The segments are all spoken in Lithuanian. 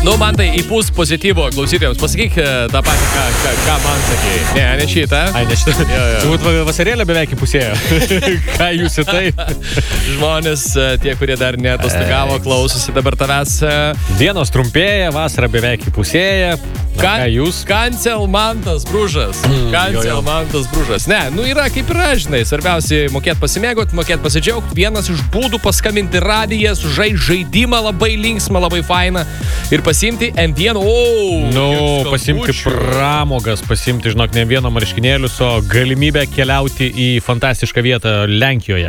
Nu, man tai įpūs pozityvo klausytojams. Pasakyk tą patį, ką man sakė. Ne šitą. Ai, ne šitą. Turbūt vasarėlė beveik įpusėjo. Ką jūs į tai? Žmonės, tie, kurie dar neatostogavo, klausosi dabar tavęs. Dienos trumpėja, vasara beveik įpusėja. Ką jūs? Cancel Mantas Bružas. Cancel Mantas Bružas. Ne, nu yra kaip yra, žinai. Svarbiausia, mokėt pasimėgot, mokėt pasidžiaugti. Vienas iš būdų paskambinti radiją, sužaisti žaidimą labai linksmą, labai fainą ir pasiimti M1. Pasiimti pramogas, pasiimti, žinok, ne vieno marškinėlius, o galimybę keliauti į fantastišką vietą Lenkijoje.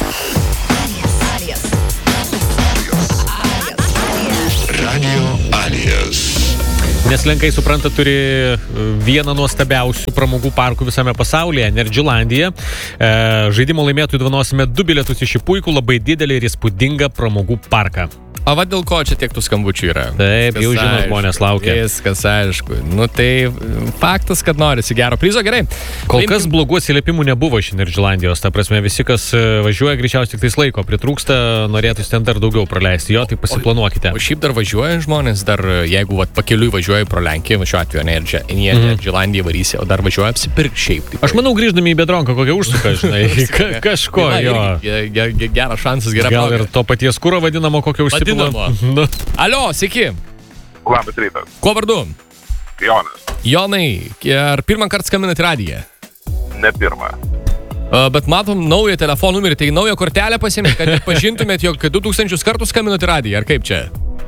Radio Alijas. Nes Lenkai, supranta, turi vieną nuostabiausių pramogų parkų visame pasaulyje, Energylandiją. Žaidimo laimėtojų dovanosime 2 bilietus į šį puikų, labai didelį ir įspūdingą pramogų parką. O va dėl ko čia tiek tų skambučių yra? Taip, jau žino, žmonės laukia. Viskas aišku. Nu tai faktas, kad norisi gero prizo, gerai. Kol kas blogų atsiliepimų nebuvo iš Energylandijos. Ta prasme, visi, kas važiuoja, greičiausiai tik tais laiko pritrūksta, norėtųsi ten dar daugiau praleisti. Jo, tai pasiplanuokite. O šiaip dar važiuoja žmonės, dar jeigu pakeliui važiuoja pro Lenkiją, šiuo atveju Energylandiją varysi, o dar važiuoja apsipirkti šiaip. Aš manau, grįždami į Bedronką kokią užsuką, žinai, kažko, jo. Geras šansas, gera proga. Gal ir to paties kuro vadinamo kokią užsipirkti. Alio, sveiki. Labas rytas. Kuo vardu? Jonas. Jonai, ar pirmą kartą skambinat į radiją? Ne pirmą. Bet matom naują telefonų numerį, tai naują kortelę pasiėmėt, kad pažintumėt, jog 2000 kartų skambinat į radiją, ar kaip čia?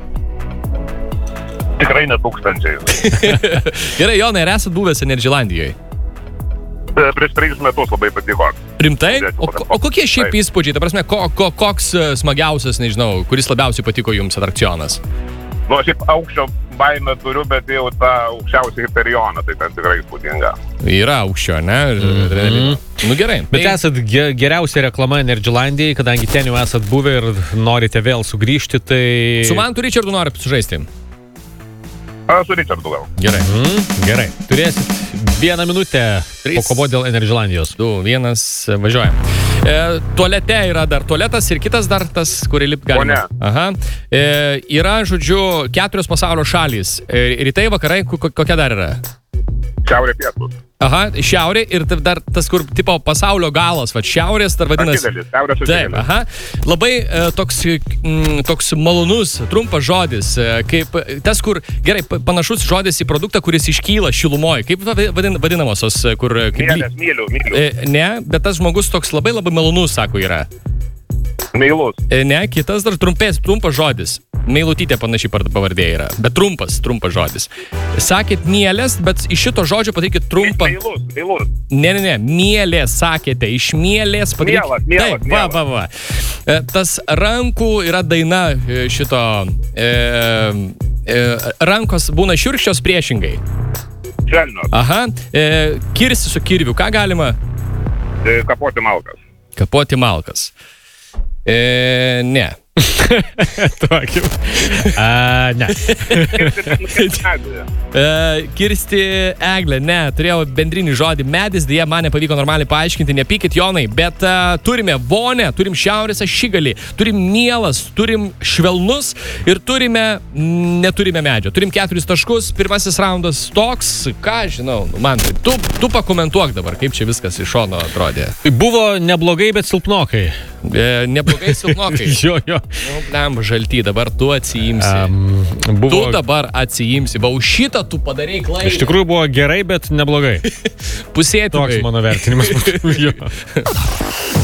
Tikrai ne 1000. Gerai, Jonai, ar esat buvęs Energylandijoje? Prieš 3 metus labai patiko. Rimtai? O kokie šiaip įspūdžiai? Ta prasme, koks smagiausias, nežinau, kuris labiausiai patiko jums atrakcionas? Nu, šiaip aukščio baimę turiu, bet jau tą aukščiausią Hyperioną, tai ten tikrai įspūdinga. Yra aukščio, ne? Nu gerai. Bet esat geriausia reklama Energylandijai, kadangi ten jau esat buvę ir norite vėl sugrįžti, tai... Su Mantu Richardu nori sužaisti? Su Richardu gal. Gerai. Gerai. Turėsit 1 minutę pakovoti dėl Energylandijos. 2, 1, važiuojam. Tualete yra dar tualetas ir kitas dar tas, kurį lip galima. Aha. Yra, žodžiu, 4 pasaulio šalys. Rytai, vakarai, kokia dar yra? Šiaurė pietus. Aha, šiaurė ir dar tas, kur tipo pasaulio galas, va, šiaurės, dar vadinasi. Taip, aha. Labai toks malonus, trumpas žodis, kaip tas, kur, gerai, panašus žodis į produktą, kuris iškyla šilumoje. Kaip vadinamosios, kur... Mielės, myliu. Ne, bet tas žmogus toks labai malonus, sako, yra. Meilus. Ne, kitas dar trumpas žodis. Meilutytė panašiai pavardė yra, bet trumpas žodis. Sakėt mielės, bet iš šito žodžio pateikit trumpą... Meilus. Ne, mielės sakėte, iš mielės pateikit... Mielas. Taip, va. Tas rankų yra daina šito... Rankos būna šiurkščios priešingai. Švelnios. Aha. Kirsi su kirviu, ką galima? Kapoti malkas. Ne. Ne. Kirsti eglę, ne, turėjau bendrinį žodį medis, dėja man nepavyko normaliai paaiškinti, nepykit Jonai, bet turime vonę, turim šiaurės ašigalį, turim mielas, turim švelnus ir neturime medžio. Turim 4 taškus, pirmasis raundas toks, ką žinau, man tai, tu pakomentuok dabar, kaip čia viskas iš šono atrodė. Buvo neblogai, bet silpnokai. Neblogai silpnokai. Jo. Nu, blem, žalty, dabar tu atsiimsi. Tu dabar atsiimsi. Va, už šitą tu padarei klaidą. Iš tikrųjų buvo gerai, bet neblogai. Pusėtinai. Toks mano vertinimas.